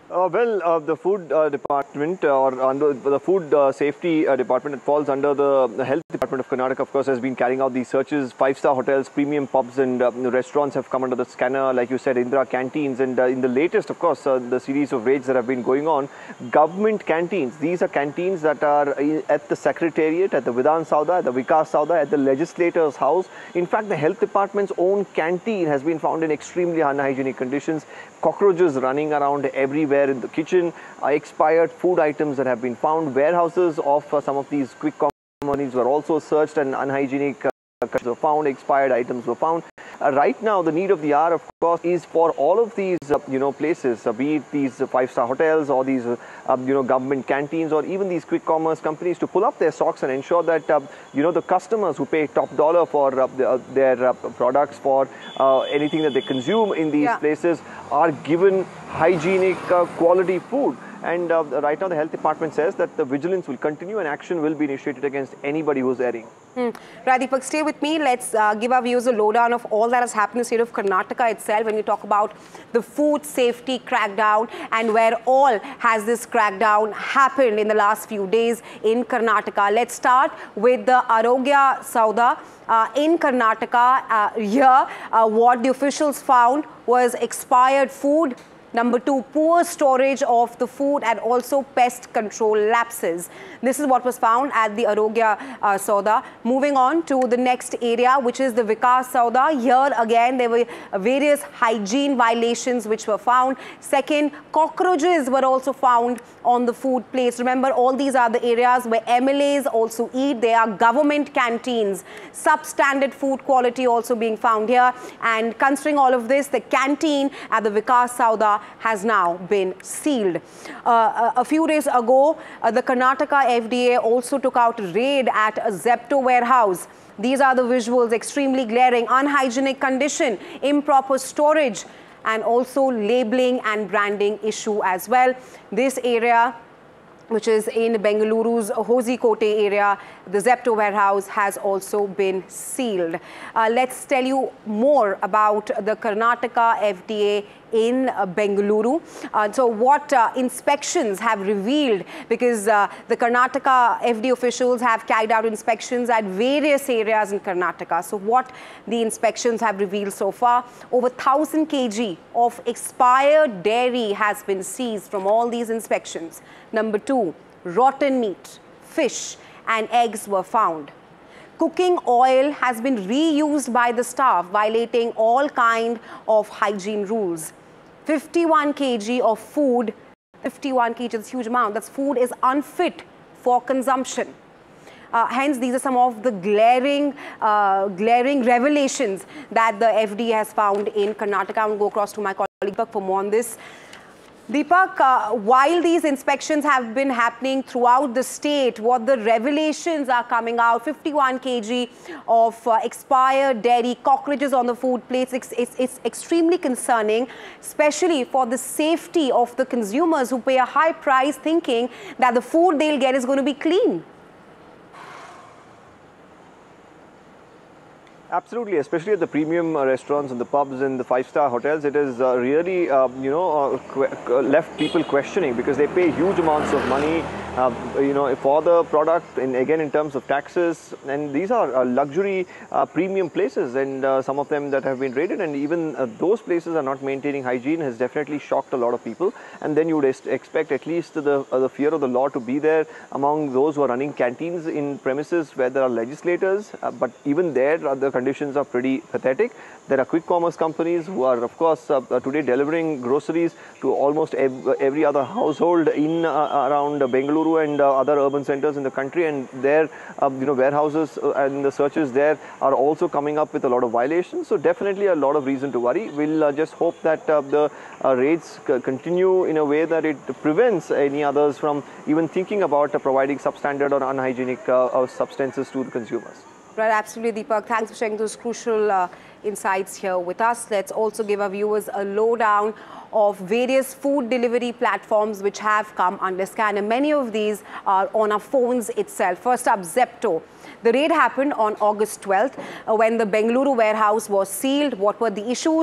The food department or under the food safety department, it falls under the health department of Karnataka, of course, has been carrying out these searches. Five-star hotels, premium pubs and restaurants have come under the scanner, like you said, Indira canteens. And in the latest, of course, the series of raids that have been going on, government canteens. These are canteens that are at the Secretariat, at the Vidhan Sauda, at the Vikas Sauda, at the legislator's house. In fact, the health department's own canteen has been found in extremely unhygienic conditions. Cockroaches running around everywhere in the kitchen, expired food items that have been found. Warehouses of some of these quick companies were also searched and unhygienic were found, expired items were found. Right now, the need of the hour, of course, is for all of these, places, be it these five-star hotels or these, government canteens or even these quick commerce companies to pull up their socks and ensure that, the customers who pay top dollar for their products, for anything that they consume in these places are given hygienic quality food. And right now, the health department says that the vigilance will continue and action will be initiated against anybody who's erring. Right, Deepak, stay with me. Let's give our viewers a lowdown of all that has happened in the state of Karnataka itself when we talk about the food safety crackdown and where all has this crackdown happened in the last few days in Karnataka. Let's start with the Arogya Sauda. In Karnataka, here, what the officials found was expired food. Number 2, poor storage of the food and also pest control lapses. This is what was found at the Arogya Sauda. Moving on to the next area, which is the Vikas Sauda. Here again, there were various hygiene violations which were found. Second, cockroaches were also found on the food plates. Remember, all these are the areas where MLAs also eat. They are government canteens. Substandard food quality also being found here. And considering all of this, the canteen at the Vikas Sauda has now been sealed. A few days ago, the Karnataka FDA also took out a raid at a Zepto warehouse. These are the visuals, extremely glaring, unhygienic condition, improper storage, and also labeling and branding issue as well. This area, which is in Bengaluru's Hozikote area, the Zepto warehouse has also been sealed. Let's tell you more about the Karnataka FDA in Bengaluru. So what inspections have revealed, because the Karnataka FDA officials have carried out inspections at various areas in Karnataka. So what the inspections have revealed so far: over 1,000 kg of expired dairy has been seized from all these inspections. Number 2, rotten meat, fish and eggs were found. Cooking oil has been reused by the staff, violating all kind of hygiene rules. 51 kg of food, 51 kg is a huge amount. That food is unfit for consumption. Hence, these are some of the glaring revelations that the FDA has found in Karnataka. I will go across to my colleague Deepak for more on this. Deepak, while these inspections have been happening throughout the state, what the revelations are coming out: 51 kg of expired dairy, cockroaches on the food plates. It's extremely concerning, especially for the safety of the consumers who pay a high price thinking that the food they'll get is going to be clean. Absolutely, especially at the premium restaurants and the pubs and the five-star hotels, it is really, left people questioning, because they pay huge amounts of money, for the product, and again in terms of taxes. And these are luxury premium places, and some of them that have been raided, and even those places are not maintaining hygiene, has definitely shocked a lot of people. And then you would expect at least the fear of the law to be there among those who are running canteens in premises where there are legislators, but even there the conditions are pretty pathetic. There are quick commerce companies who are, of course, today delivering groceries to almost every other household in around Bengaluru and other urban centers in the country, and their warehouses and the searches there are also coming up with a lot of violations. So definitely a lot of reason to worry. We'll just hope that the raids continue in a way that it prevents any others from even thinking about providing substandard or unhygienic substances to the consumers. Right, absolutely, Deepak. Thanks for sharing those crucial insights here with us. Let's also give our viewers a lowdown of various food delivery platforms which have come under scan, and many of these are on our phones itself. First up, Zepto. The raid happened on August 12th when the Bengaluru warehouse was sealed. What were the issues?